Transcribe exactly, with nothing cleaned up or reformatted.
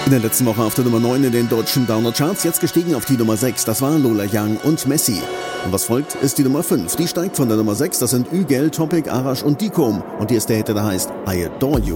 In der letzten Woche auf der Nummer neun in den deutschen Downer-Charts, jetzt gestiegen auf die Nummer sechs, das war Lola Young und Messi. Und was folgt, ist die Nummer fünf, die steigt von der Nummer sechs, das sind Ügel, Topic, Arash und Dikom. Und hier ist der Hit, der heißt I Adore You.